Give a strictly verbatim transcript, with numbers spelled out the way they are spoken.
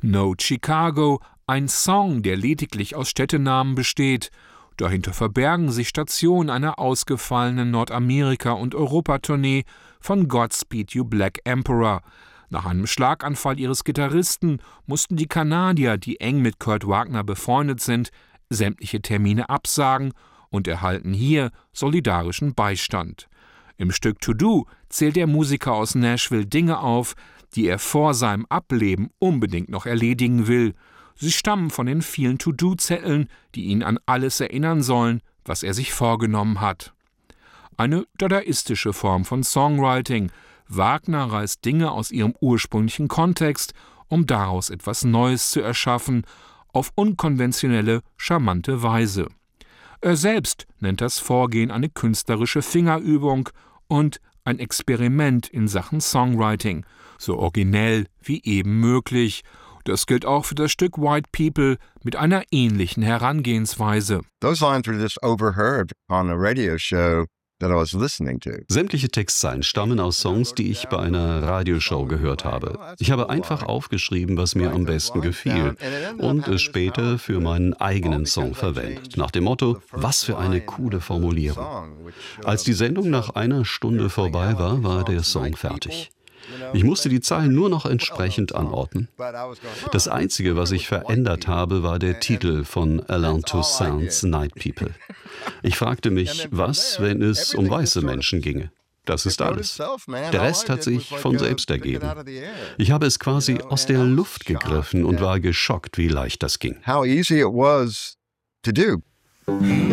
No Chicago, ein Song, der lediglich aus Städtenamen besteht. Dahinter verbergen sich Stationen einer ausgefallenen Nordamerika- und Europatournee von Godspeed You Black Emperor. Nach einem Schlaganfall ihres Gitarristen mussten die Kanadier, die eng mit Kurt Wagner befreundet sind, sämtliche Termine absagen und erhalten hier solidarischen Beistand. Im Stück To Do zählt der Musiker aus Nashville Dinge auf, die er vor seinem Ableben unbedingt noch erledigen will. Sie stammen von den vielen To-Do-Zetteln, die ihn an alles erinnern sollen, was er sich vorgenommen hat. Eine dadaistische Form von Songwriting. Wagner reißt Dinge aus ihrem ursprünglichen Kontext, um daraus etwas Neues zu erschaffen, auf unkonventionelle, charmante Weise. Er selbst nennt das Vorgehen eine künstlerische Fingerübung und ein Experiment in Sachen Songwriting, so originell wie eben möglich. Das gilt auch für das Stück White People mit einer ähnlichen Herangehensweise. Those lines were just overheard on a radio show that I was listening to. Sämtliche Textzeilen stammen aus Songs, die ich bei einer Radioshow gehört habe. Ich habe einfach aufgeschrieben, was mir am besten gefiel und es später für meinen eigenen Song verwendet. Nach dem Motto, was für eine coole Formulierung. Als die Sendung nach einer Stunde vorbei war, war der Song fertig. Ich musste die Zeilen nur noch entsprechend anordnen. Das Einzige, was ich verändert habe, war der Titel von Alain Toussaint's Night People. Ich fragte mich, was, wenn es um weiße Menschen ginge? Das ist alles. Der Rest hat sich von selbst ergeben. Ich habe es quasi aus der Luft gegriffen und war geschockt, wie leicht das ging. How easy it was to do.